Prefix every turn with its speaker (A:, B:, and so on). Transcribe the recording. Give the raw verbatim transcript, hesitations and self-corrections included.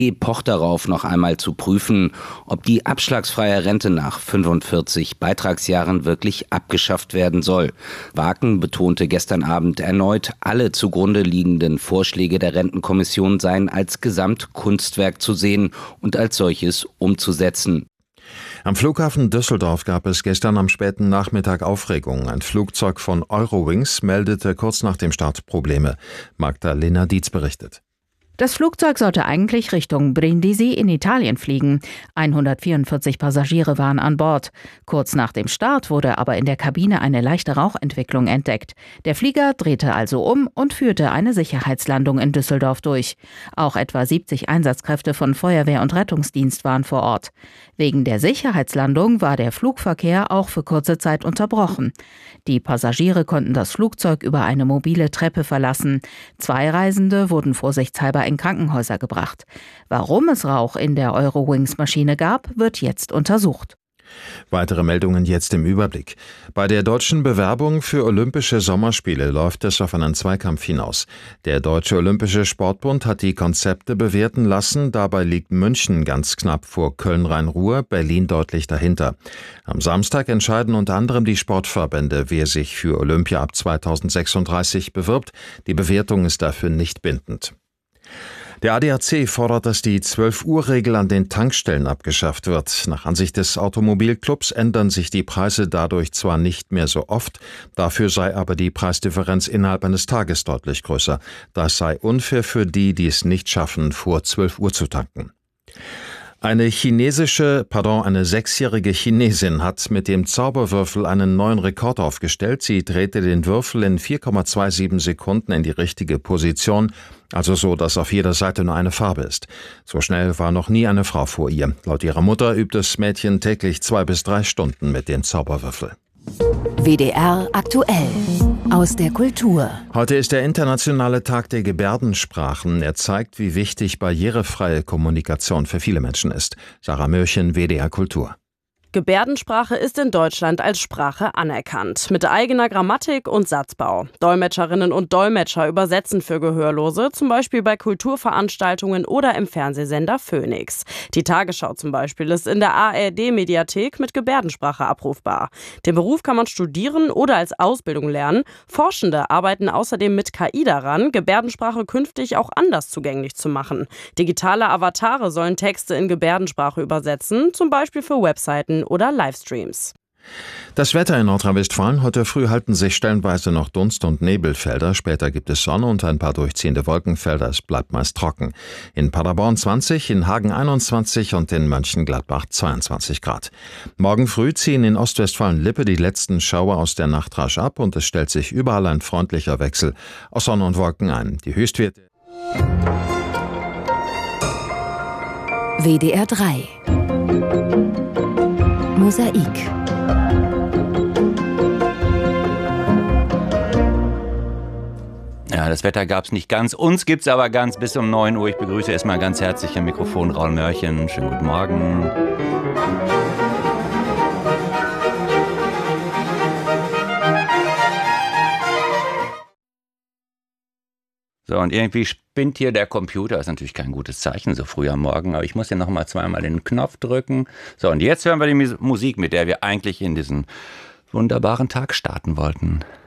A: pocht darauf, noch einmal zu prüfen, ob die abschlagsfreie Rente nach fünfundvierzig Beitragsjahren wirklich abgeschafft werden soll. Waken betonte gestern Abend erneut, alle zugrunde liegenden Vorschläge der Rentenkommission seien als Gesamtkunstwerk zu sehen und als solches umzusetzen.
B: Am Flughafen Düsseldorf gab es gestern am späten Nachmittag Aufregung. Ein Flugzeug von Eurowings meldete kurz nach dem Start Probleme. Magdalena Dietz berichtet.
C: Das Flugzeug sollte eigentlich Richtung Brindisi in Italien fliegen. hundertvierundvierzig Passagiere waren an Bord. Kurz nach dem Start wurde aber in der Kabine eine leichte Rauchentwicklung entdeckt. Der Flieger drehte also um und führte eine Sicherheitslandung in Düsseldorf durch. Auch etwa siebzig Einsatzkräfte von Feuerwehr und Rettungsdienst waren vor Ort. Wegen der Sicherheitslandung war der Flugverkehr auch für kurze Zeit unterbrochen. Die Passagiere konnten das Flugzeug über eine mobile Treppe verlassen. Zwei Reisende wurden vorsichtshalber in Krankenhäuser gebracht. Warum es Rauch in der Eurowings-Maschine gab, wird jetzt untersucht.
B: Weitere Meldungen jetzt im Überblick. Bei der deutschen Bewerbung für Olympische Sommerspiele läuft es auf einen Zweikampf hinaus. Der Deutsche Olympische Sportbund hat die Konzepte bewerten lassen. Dabei liegt München ganz knapp vor Köln-Rhein-Ruhr, Berlin deutlich dahinter. Am Samstag entscheiden unter anderem die Sportverbände, wer sich für Olympia ab zweitausendsechsunddreißig bewirbt. Die Bewertung ist dafür nicht bindend. Der A D A C fordert, dass die zwölf-Uhr-Regel an den Tankstellen abgeschafft wird. Nach Ansicht des Automobilclubs ändern sich die Preise dadurch zwar nicht mehr so oft, dafür sei aber die Preisdifferenz innerhalb eines Tages deutlich größer. Das sei unfair für die, die es nicht schaffen, vor zwölf Uhr zu tanken. Eine chinesische, pardon, eine sechsjährige Chinesin hat mit dem Zauberwürfel einen neuen Rekord aufgestellt. Sie drehte den Würfel in vier Komma siebenundzwanzig Sekunden in die richtige Position, also so, dass auf jeder Seite nur eine Farbe ist. So schnell war noch nie eine Frau vor ihr. Laut ihrer Mutter übt das Mädchen täglich zwei bis drei Stunden mit dem Zauberwürfel.
D: W D R aktuell aus der Kultur.
B: Heute ist der internationale Tag der Gebärdensprachen. Er zeigt, wie wichtig barrierefreie Kommunikation für viele Menschen ist. Sarah Mörchen, W D R Kultur.
E: Gebärdensprache ist in Deutschland als Sprache anerkannt, mit eigener Grammatik und Satzbau. Dolmetscherinnen und Dolmetscher übersetzen für Gehörlose, zum Beispiel bei Kulturveranstaltungen oder im Fernsehsender Phoenix. Die Tagesschau zum Beispiel ist in der A R D-Mediathek mit Gebärdensprache abrufbar. Den Beruf kann man studieren oder als Ausbildung lernen. Forschende arbeiten außerdem mit K I daran, Gebärdensprache künftig auch anders zugänglich zu machen. Digitale Avatare sollen Texte in Gebärdensprache übersetzen, zum Beispiel für Webseiten oder Livestreams.
B: Das Wetter in Nordrhein-Westfalen. Heute früh halten sich stellenweise noch Dunst- und Nebelfelder. Später gibt es Sonne und ein paar durchziehende Wolkenfelder. Es bleibt meist trocken. In Paderborn zwanzig, in Hagen einundzwanzig und in Mönchengladbach zweiundzwanzig Grad. Morgen früh ziehen in Ostwestfalen-Lippe die letzten Schauer aus der Nacht rasch ab und es stellt sich überall ein freundlicher Wechsel aus Sonne und Wolken ein. Die Höchstwerte.
D: W D R drei Mosaik.
F: Ja, das Wetter gab es nicht ganz. Uns gibt es aber ganz bis um neun Uhr. Ich begrüße erstmal ganz herzlich am Mikrofon Raul Mörchen. Schönen guten Morgen. So, und irgendwie spinnt hier der Computer. Das ist natürlich kein gutes Zeichen so früh am Morgen, aber ich muss hier nochmal zweimal den Knopf drücken. So, und jetzt hören wir die Musik, mit der wir eigentlich in diesen wunderbaren Tag starten wollten.